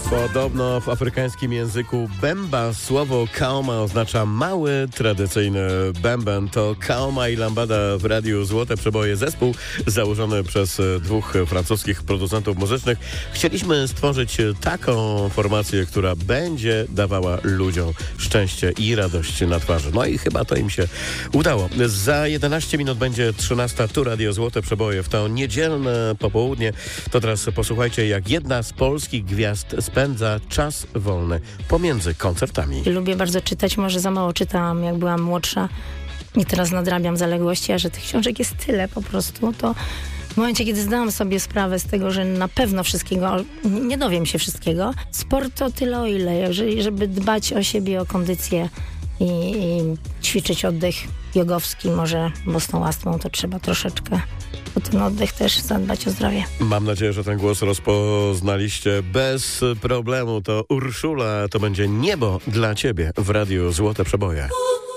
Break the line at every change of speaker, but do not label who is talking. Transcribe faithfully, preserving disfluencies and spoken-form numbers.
Podobno w afrykańskim języku Bemba słowo kaoma oznacza mały, tradycyjny bęben. To Kaoma i Lambada w Radiu Złote Przeboje, zespół założony przez dwóch francuskich producentów muzycznych. Chcieliśmy stworzyć taką formację, która będzie dawała ludziom szczęście i radość na twarzy. No i chyba to im się udało. Za jedenaście minut będzie trzynasta. Tu Radio Złote Przeboje w to niedzielne popołudnie. To teraz posłuchajcie, jak jedna z polskich gwiazd spędza czas wolny pomiędzy koncertami.
Lubię bardzo czytać, może za mało czytałam, jak byłam młodsza i teraz nadrabiam zaległości, a że tych książek jest tyle po prostu, to w momencie, kiedy zdałam sobie sprawę z tego, że na pewno wszystkiego, nie dowiem się wszystkiego, sport to tyle o ile, żeby dbać o siebie, o kondycję i, i ćwiczyć oddech jogowski może, bo z tą astmą to trzeba troszeczkę o ten oddech też zadbać o zdrowie.
Mam nadzieję, że ten głos rozpoznaliście bez problemu. To Urszula, to będzie niebo dla ciebie w Radiu Złote Przeboje.